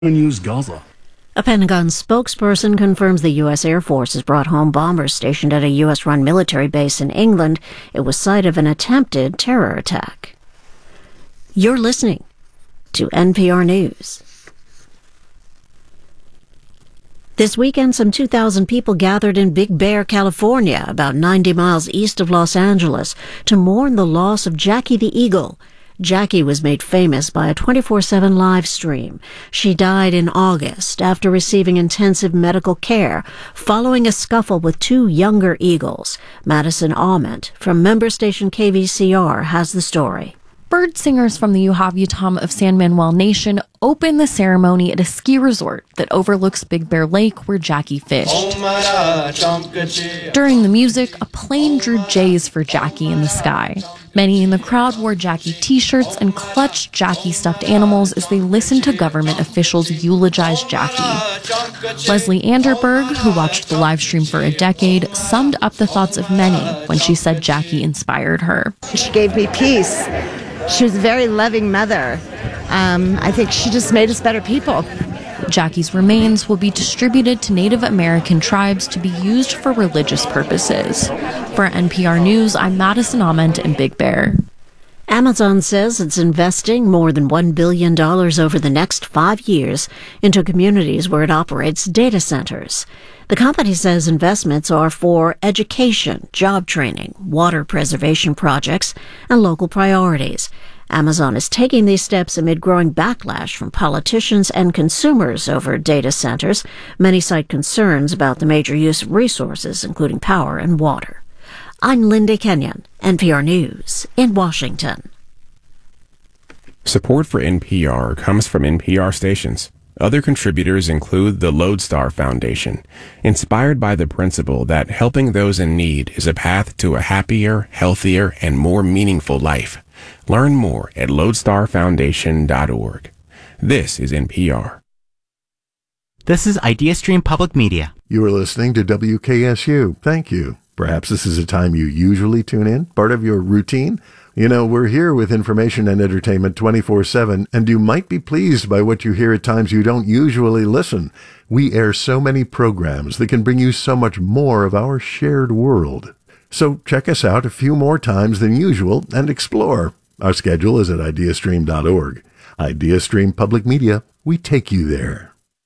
News Gaza. A Pentagon spokesperson confirms the U.S. Air Force has brought home bombers stationed at a U.S.-run military base in England. It was site of an attempted terror attack. You're listening to NPR News. This weekend, some 2,000 people gathered in Big Bear, California, about 90 miles east of Los Angeles, to mourn the loss of Jackie the Eagle. Jackie was made famous by a 24/7 live stream. She died in August after receiving intensive medical care following a scuffle with two younger eagles. Madison Ament from member station KVCR has the story. Bird singers from the Yuhavutam of San Manuel Nation open the ceremony at a ski resort that overlooks Big Bear Lake where Jackie fished. During the music, a plane drew J's for Jackie in the sky. Many in the crowd wore Jackie t-shirts and clutched Jackie stuffed animals as they listened to government officials eulogize Jackie. Leslie Anderberg, who watched the live stream for a decade, summed up the thoughts of many when she said Jackie inspired her. She gave me peace. She was a very loving mother. I think she just made us better people. Jackie's remains will be distributed to Native American tribes to be used for religious purposes. For NPR News, I'm Madison Ament in Big Bear. Amazon says it's investing more than $1 billion over the next 5 years into communities where it operates data centers. The company says investments are for education, job training, water preservation projects, and local priorities. Amazon is taking these steps amid growing backlash from politicians and consumers over data centers. Many cite concerns about the major use of resources, including power and water. I'm Linda Kenyon, NPR News in Washington. Support for NPR comes from NPR stations. Other contributors include the Lodestar Foundation, inspired by the principle that helping those in need is a path to a happier, healthier, and more meaningful life. Learn more at lodestarfoundation.org. This is NPR. This is IdeaStream Public Media. You are listening to WKSU. Thank you. Perhaps this is a time you usually tune in, part of your routine. You know, we're here with information and entertainment 24/7, and you might be pleased by what you hear at times you don't usually listen. We air so many programs that can bring you so much more of our shared world. So check us out a few more times than usual and explore. Our schedule is at ideastream.org. IdeaStream Public Media, we take you there.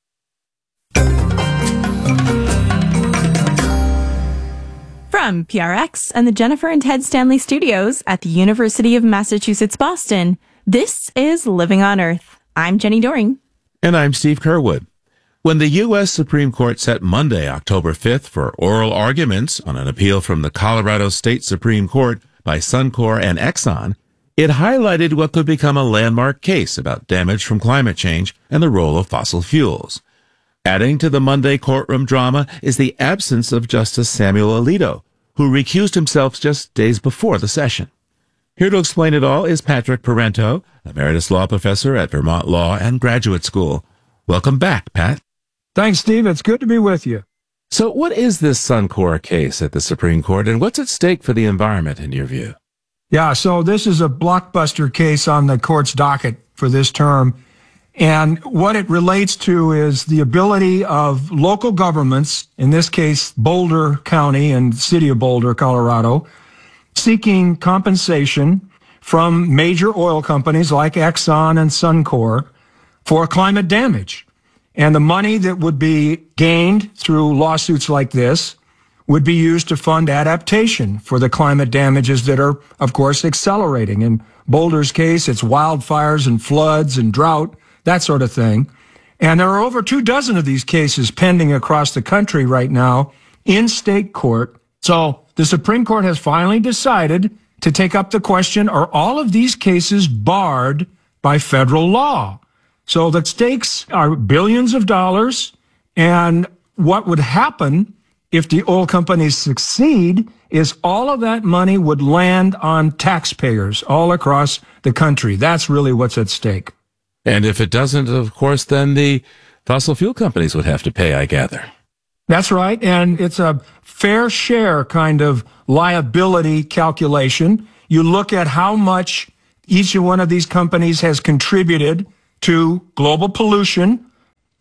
From PRX and the Jennifer and Ted Stanley Studios at the University of Massachusetts, Boston, this is Living on Earth. I'm Jenny Doring. And I'm Steve Kerwood. When the U.S. Supreme Court set Monday, October 5th, for oral arguments on an appeal from the Colorado State Supreme Court by Suncor and Exxon, it highlighted what could become a landmark case about damage from climate change and the role of fossil fuels. Adding to the Monday courtroom drama is the absence of Justice Samuel Alito, who recused himself just days before the session. Here to explain it all is Patrick Parento, emeritus law professor at Vermont Law and Graduate School. Welcome back, Pat. Thanks, Steve. It's good to be with you. So what is this Suncor case at the Supreme Court, and what's at stake for the environment, in your view? Yeah, so this is a blockbuster case on the court's docket for this term. And what it relates to is the ability of local governments, in this case, Boulder County and City of Boulder, Colorado, seeking compensation from major oil companies like Exxon and Suncor for climate damage. And the money that would be gained through lawsuits like this would be used to fund adaptation for the climate damages that are, of course, accelerating. In Boulder's case, it's wildfires and floods and drought, that sort of thing. And there are over 24 of these cases pending across the country right now in state court. So the Supreme Court has finally decided to take up the question, are all of these cases barred by federal law? So the stakes are billions of dollars, and what would happen if the oil companies succeed is all of that money would land on taxpayers all across the country. That's really what's at stake. And if it doesn't, of course, then the fossil fuel companies would have to pay, I gather. That's right. And it's a fair share kind of liability calculation. You look at how much each one of these companies has contributed to global pollution,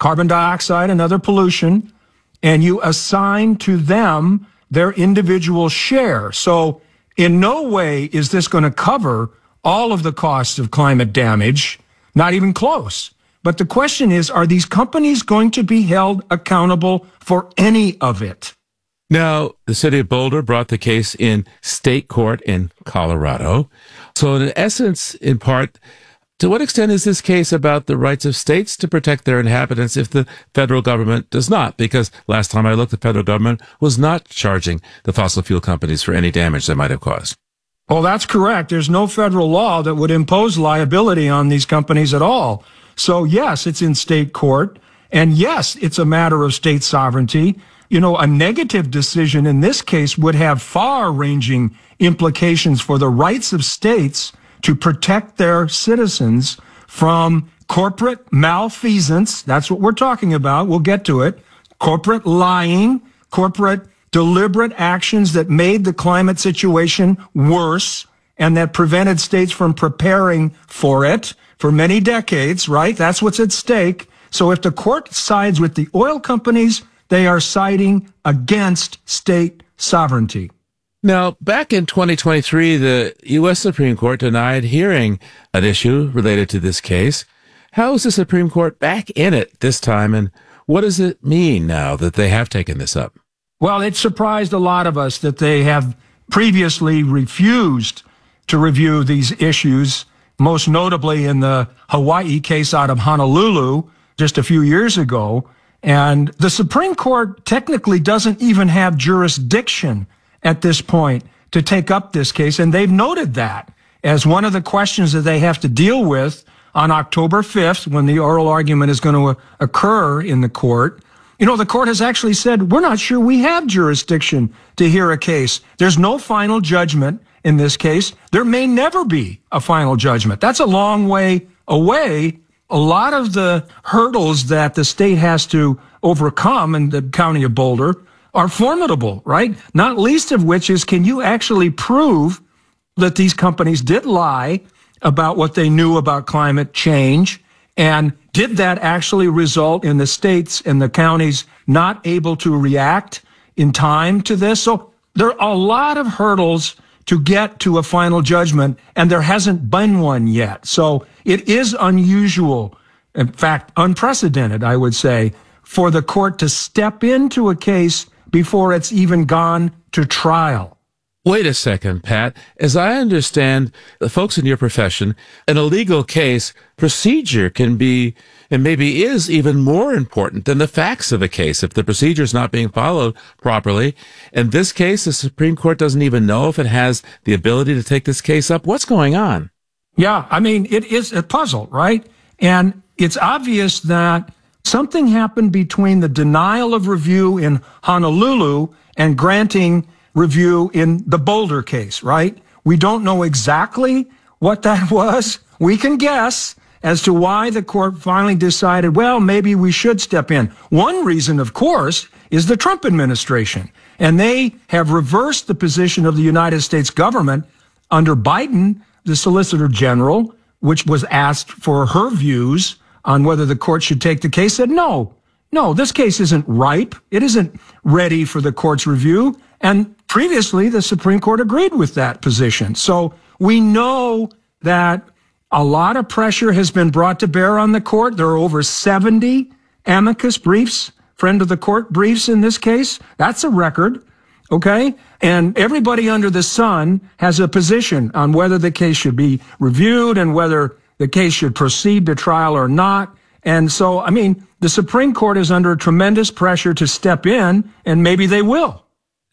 carbon dioxide and other pollution, and you assign to them their individual share. So in no way is this going to cover all of the costs of climate damage, not even close. But the question is, are these companies going to be held accountable for any of it? Now, the city of Boulder brought the case in state court in Colorado. So in essence, in part, to what extent is this case about the rights of states to protect their inhabitants if the federal government does not? Because last time I looked, the federal government was not charging the fossil fuel companies for any damage they might have caused. Well, that's correct. There's no federal law that would impose liability on these companies at all. So yes, it's in state court. And yes, it's a matter of state sovereignty. You know, a negative decision in this case would have far-ranging implications for the rights of states to protect their citizens from corporate malfeasance. That's what we're talking about. We'll get to it. Corporate lying, corporate deliberate actions that made the climate situation worse and that prevented states from preparing for it for many decades, right? That's what's at stake. So if the court sides with the oil companies, they are siding against state sovereignty. Now, back in 2023, the U.S. Supreme Court denied hearing an issue related to this case. How is the Supreme Court back in it this time, and what does it mean now that they have taken this up? Well, it surprised a lot of us that they have previously refused to review these issues, most notably in the Hawaii case out of Honolulu just a few years ago. And the Supreme Court technically doesn't even have jurisdiction at this point to take up this case. And they've noted that as one of the questions that they have to deal with on October 5th, when the oral argument is going to occur in the court. You know, the court has actually said, we're not sure we have jurisdiction to hear a case. There's no final judgment in this case. There may never be a final judgment. That's a long way away. A lot of the hurdles that the state has to overcome in the county of Boulder are formidable, right? Not least of which is, can you actually prove that these companies did lie about what they knew about climate change? And did that actually result in the states and the counties not able to react in time to this? So there are a lot of hurdles to get to a final judgment, and there hasn't been one yet. So it is unusual, in fact, unprecedented, I would say, for the court to step into a case before it's even gone to trial. Wait a second, Pat. As I understand, the folks in your profession, in a legal case, procedure can be, and maybe is, even more important than the facts of a case if the procedure is not being followed properly. In this case, the Supreme Court doesn't even know if it has the ability to take this case up. What's going on? Yeah, I mean, it is a puzzle, right? And it's obvious that something happened between the denial of review in Honolulu and granting review in the Boulder case, right? We don't know exactly what that was. We can guess as to why the court finally decided, well, maybe we should step in. One reason, of course, is the Trump administration. And they have reversed the position of the United States government under Biden, the Solicitor General, which was asked for her views on whether the court should take the case, said, no, this case isn't ripe. It isn't ready for the court's review. And previously, the Supreme Court agreed with that position. So we know that a lot of pressure has been brought to bear on the court. There are over 70 amicus briefs, friend of the court briefs in this case. That's a record, okay? And everybody under the sun has a position on whether the case should be reviewed and whether the case should proceed to trial or not. And so, I mean, the Supreme Court is under tremendous pressure to step in, and maybe they will.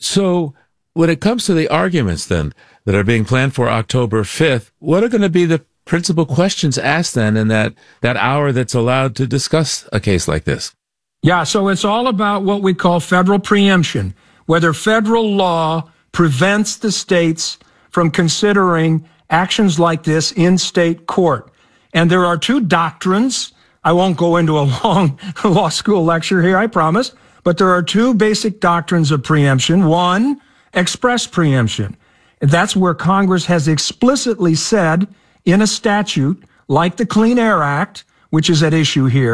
So when it comes to the arguments then that are being planned for October 5th, what are going to be the principal questions asked then in that hour that's allowed to discuss a case like this? Yeah, so it's all about what we call federal preemption, whether federal law prevents the states from considering actions like this in state court. And there are two doctrines. I won't go into a long law school lecture here, I promise. But there are two basic doctrines of preemption. One, express preemption. And that's where Congress has explicitly said in a statute like the Clean Air Act, which is at issue here,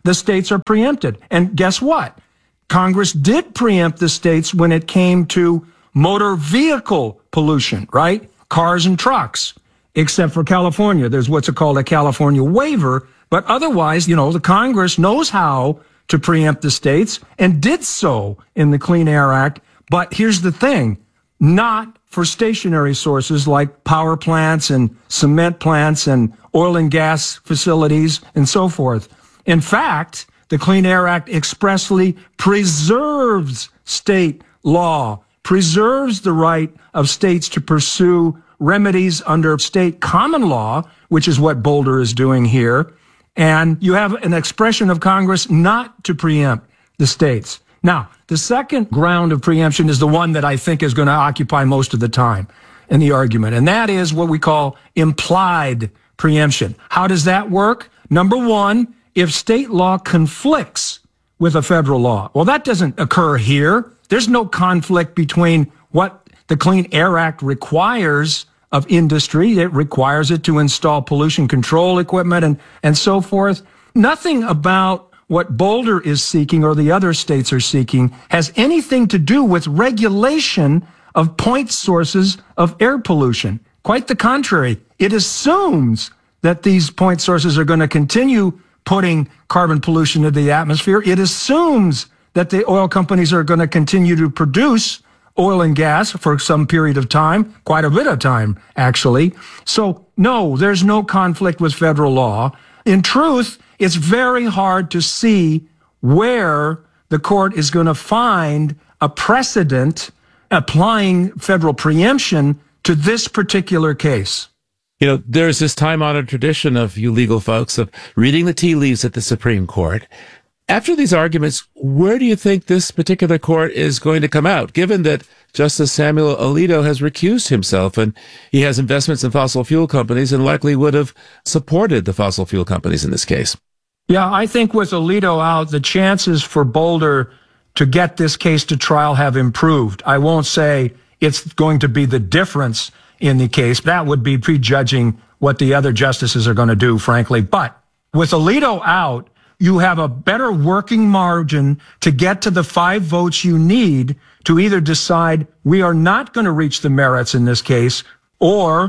the states are preempted. And guess what? Congress did preempt the states when it came to motor vehicle pollution, right? Cars and trucks, except for California. There's what's called a California waiver. But otherwise, the Congress knows how to preempt the states and did so in the Clean Air Act. But here's the thing, not for stationary sources like power plants and cement plants and oil and gas facilities and so forth. In fact, the Clean Air Act expressly preserves state law, preserves the right of states to pursue remedies under state common law, which is what Boulder is doing here. And you have an expression of Congress not to preempt the states. Now, the second ground of preemption is the one that I think is going to occupy most of the time in the argument, and that is what we call implied preemption. How does that work? Number one, if state law conflicts with a federal law. Well, that doesn't occur here. There's no conflict between what the Clean Air Act requires of industry. It requires it to install pollution control equipment and so forth. Nothing about what Boulder is seeking or the other states are seeking has anything to do with regulation of point sources of air pollution. Quite the contrary. It assumes that these point sources are going to continue putting carbon pollution into the atmosphere. It assumes that the oil companies are going to continue to produce oil and gas for some period of time, quite a bit of time, actually. So, no, there's no conflict with federal law. In truth, it's very hard to see where the court is going to find a precedent applying federal preemption to this particular case. There's this time-honored tradition of you legal folks of reading the tea leaves at the Supreme Court. After these arguments, where do you think this particular court is going to come out, given that Justice Samuel Alito has recused himself and he has investments in fossil fuel companies and likely would have supported the fossil fuel companies in this case? Yeah, I think with Alito out, the chances for Boulder to get this case to trial have improved. I won't say it's going to be the difference in the case. That would be prejudging what the other justices are going to do, frankly. But with Alito out, you have a better working margin to get to the 5 votes you need to either decide we are not going to reach the merits in this case, or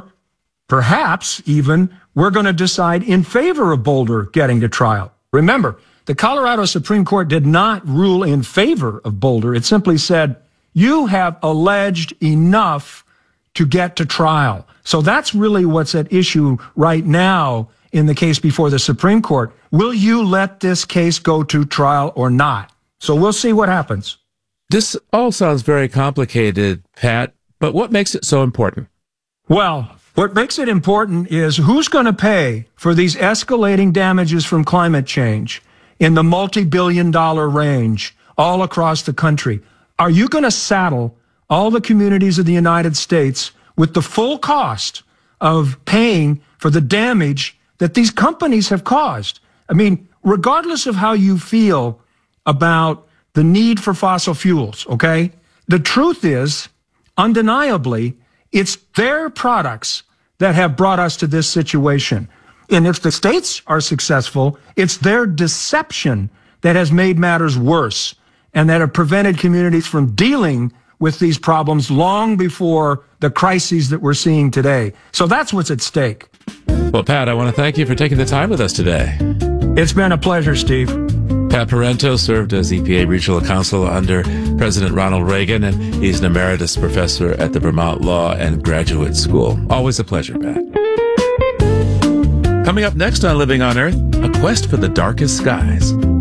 perhaps even we're going to decide in favor of Boulder getting to trial. Remember, the Colorado Supreme Court did not rule in favor of Boulder. It simply said, you have alleged enough to get to trial. So that's really what's at issue right now in the case before the Supreme Court. Will you let this case go to trial or not? So we'll see what happens. This all sounds very complicated, Pat, but what makes it so important? Well, what makes it important is who's going to pay for these escalating damages from climate change in the multi-billion-dollar range all across the country. Are you going to saddle all the communities of the United States with the full cost of paying for the damage that these companies have caused? I mean, regardless of how you feel about the need for fossil fuels, okay? The truth is, undeniably, it's their products that have brought us to this situation. And if the states are successful, it's their deception that has made matters worse and that have prevented communities from dealing with these problems long before the crises that we're seeing today. So that's what's at stake. Well, Pat, I want to thank you for taking the time with us today. It's been a pleasure, Steve. Pat Parento served as EPA Regional Counsel under President Ronald Reagan, and he's an emeritus professor at the Vermont Law and Graduate School. Always a pleasure, Pat. Coming up next on Living on Earth, a quest for the darkest skies.